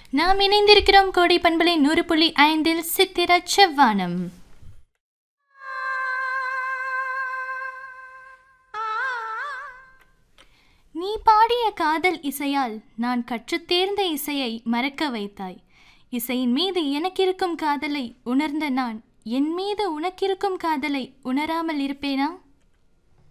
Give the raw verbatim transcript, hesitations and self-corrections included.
நாம் இணைந்திருக்கிறோம் கோடை பண்பலை நூறு புள்ளி ஐந்தில் சித்திர செவ்வானம். நீ பாடிய காதல் இசையால் நான் கற்றுத்தேர்ந்த இசையை மறக்க வைத்தாய். இசையின் மீது எனக்கிருக்கும் காதலை உணர்ந்த நான் என் மீது உனக்கிருக்கும் காதலை உணராமல் இருப்பேனா?